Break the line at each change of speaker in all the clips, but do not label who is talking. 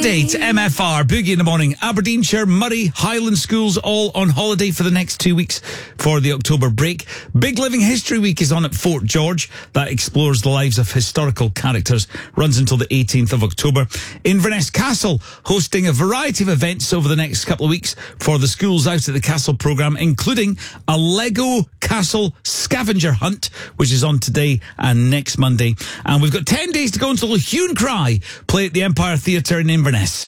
Monday to MFR, Boogie in the Morning. Aberdeenshire, Murray, Highland schools all on holiday for the next 2 weeks for the October break. Big Living History Week is on at Fort George. That explores the lives of historical characters. Runs until the 18th of October. Inverness Castle hosting a variety of events over the next couple of weeks for the schools out at the Castle programme, including a Lego Castle scavenger hunt, which is on today and next Monday. And we've got 10 days to go until Hue and Cry play at the Empire Theatre in Inverness.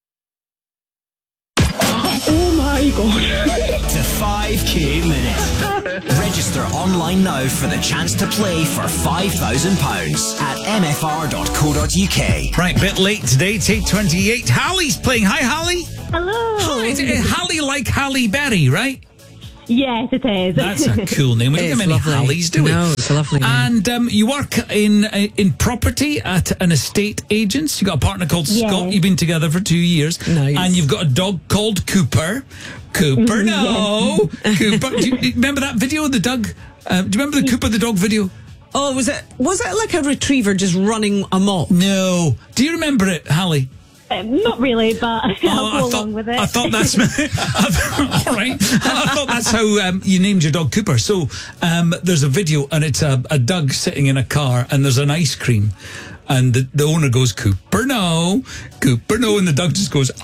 Oh my god.
The 5K Minute. Register online now for the chance to play for £5,000 at mfr.co.uk.
Right, bit late today. It's 8:28. Hallie's playing. Hi, Hallie.
Hello.
Hi. Hallie like Halle Berry, right?
Yes, it is.
That's a cool name. We don't have many Hallies, do we?
No, it's a lovely name.
And you work in property at an estate agent. You got a partner called Scott. You've been together for 2 years.
Nice.
And you've got a dog called Cooper. Cooper, no. Cooper. Do you remember that video of the Doug? Do you remember the Cooper the dog video?
Oh, was it like a retriever just running amok?
No. Do you remember it, Hallie?
Not really, but I'll go along with it.
I thought that's all right. I thought that's how you named your dog Cooper. So there's a video, and it's a Doug sitting in a car, and there's an ice cream, and the owner goes, Cooper no, Cooper no, and the dog just goes,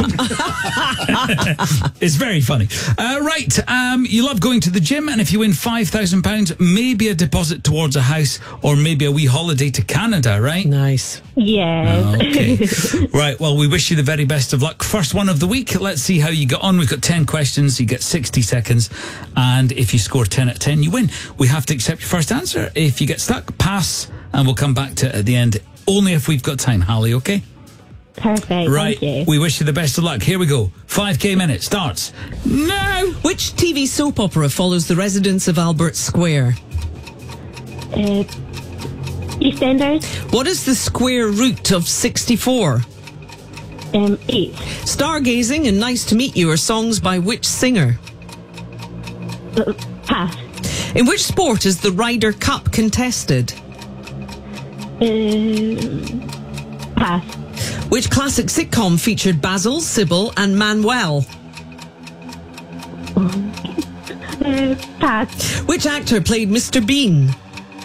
It's very funny. Right, you love going to the gym, and if you win £5,000, maybe a deposit towards a house, or maybe a wee holiday to Canada, right?
Nice.
Yes.
Okay. Right, well, we wish you the very best of luck. First one of the week. Let's see how you got on. We've got 10 questions. You get 60 seconds. And if you score 10 out of 10, you win. We have to accept your first answer. If you get stuck, pass, and we'll come back to it at the end. Only if we've got time, Hallie, okay?
Perfect.
Right.
Thank you.
We wish you the best of luck. Here we go. 5K minute starts now.
Which TV soap opera follows the residents of Albert Square?
EastEnders.
What is the square root of 64?
8.
Stargazing and Nice to Meet You are songs by which singer?
Pass.
In which sport is the Ryder Cup contested?
Pass.
Which classic sitcom featured Basil, Sybil and Manuel?
Pass.
Which actor played Mr. Bean?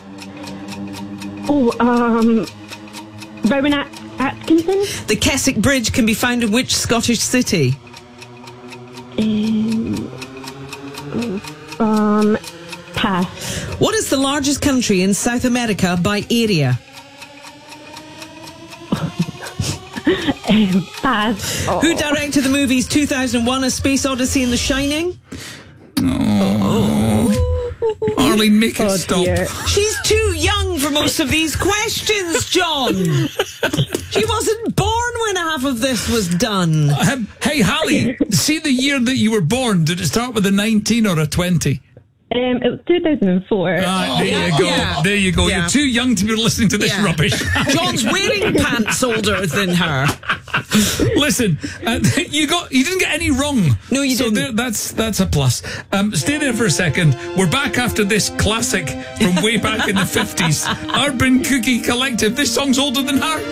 Rowan Atkinson.
The Keswick Bridge can be found in which Scottish city?
Pass.
What is the largest country in South America by area?
Pass.
Who directed the movies 2001: A Space Odyssey and The Shining?
Arlene, make it stop.
Dear.
She's too young for most of these questions, John. She wasn't born when half of this was done.
Hey, Hallie, see the year that you were born. Did it start with a 19 or a 20?
It was 2004.
There you go.
Yeah.
There you go.
Yeah.
You're too young to be listening to this rubbish.
John's wearing pants older than her.
Listen, you didn't get any wrong.
No, you didn't.
So that's a plus. Stay there for a second. We're back after this classic from way back in the 50s. Urban Cookie Collective. This song's older than her.